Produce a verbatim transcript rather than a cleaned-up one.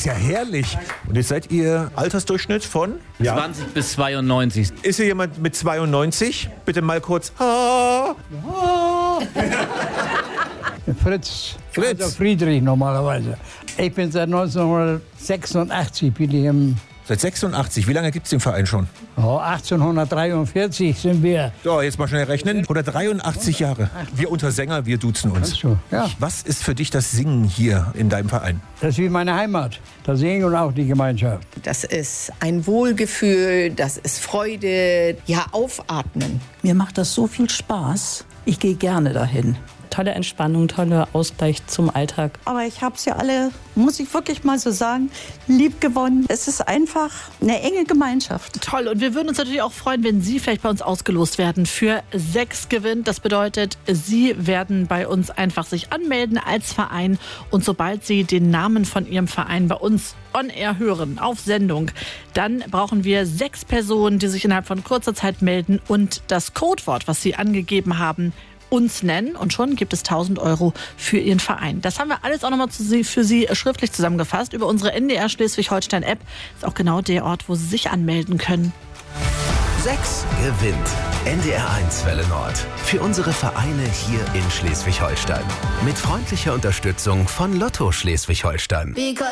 ist ja herrlich. Und jetzt seid ihr Altersdurchschnitt von? Ja. zwanzig bis zweiundneunzig. Ist hier jemand mit zweiundneunzig? Bitte mal kurz. Ha. Fritz. Fritz. Also Friedrich normalerweise. Ich bin seit neunzehnhundertsechsundachtzig bin ich im Seit sechsundachtzig. Wie lange gibt es den Verein schon? oh, achtzehnhundertdreiundvierzig sind wir. So, jetzt mal schnell rechnen. Oder dreiundachtzig Jahre. Wir unter Sänger, wir duzen uns. So, ja. Was ist für dich das Singen hier in deinem Verein? Das ist wie meine Heimat. Da singen und auch die Gemeinschaft. Das ist ein Wohlgefühl, das ist Freude, ja, aufatmen. Mir macht das so viel Spaß. Ich gehe gerne dahin. Tolle Entspannung, toller Ausgleich zum Alltag. Aber ich habe sie alle, muss ich wirklich mal so sagen, lieb gewonnen. Es ist einfach eine enge Gemeinschaft. Toll. Und wir würden uns natürlich auch freuen, wenn Sie vielleicht bei uns ausgelost werden für sechs Gewinn. Das bedeutet, Sie werden bei uns einfach sich anmelden als Verein. Und sobald Sie den Namen von Ihrem Verein bei uns on air hören, auf Sendung, dann brauchen wir sechs Personen, die sich innerhalb von kurzer Zeit melden und das Codewort, was Sie angegeben haben, uns nennen, und schon gibt es tausend Euro für Ihren Verein. Das haben wir alles auch nochmal für Sie schriftlich zusammengefasst über unsere N D R Schleswig-Holstein-App. Ist auch genau der Ort, wo Sie sich anmelden können. sechs gewinnt. N D R eins Welle Nord. Für unsere Vereine hier in Schleswig-Holstein. Mit freundlicher Unterstützung von Lotto Schleswig-Holstein.